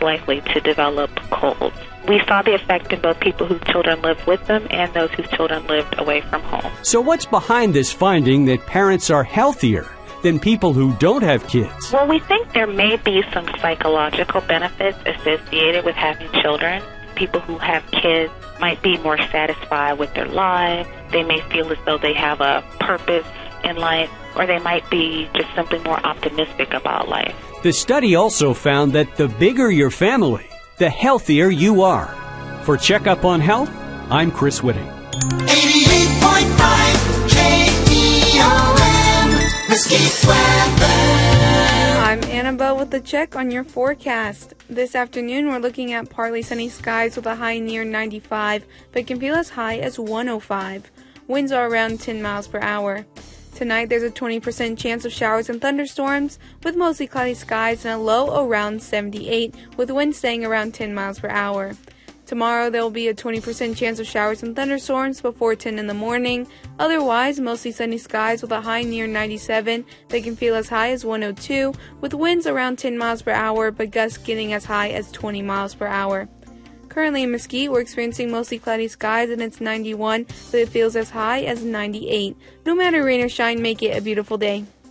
likely to develop colds. We saw the effect in both people whose children lived with them and those whose children lived away from home. So what's behind this finding that parents are healthier than people who don't have kids? Well, we think there may be some psychological benefits associated with having children. People who have kids might be more satisfied with their lives. They may feel as though they have a purpose in life, or they might be just simply more optimistic about life. The study also found that the bigger your family, the healthier you are. For Checkup on Health, I'm Chris Whitting. 88.5 KDOM, Mesquite Weather. I'm Annabelle with the check on your forecast. This afternoon, we're looking at partly sunny skies with a high near 95, but can feel as high as 105. Winds are around 10 miles per hour. Tonight, there's a 20% chance of showers and thunderstorms, with mostly cloudy skies and a low around 78, with winds staying around 10 miles per hour. Tomorrow, there will be a 20% chance of showers and thunderstorms before 10 in the morning. Otherwise, mostly sunny skies with a high near 97 that can feel as high as 102, with winds around 10 miles per hour, but gusts getting as high as 20 miles per hour. Currently in Mesquite, we're experiencing mostly cloudy skies and it's 91, but it feels as high as 98. No matter rain or shine, make it a beautiful day.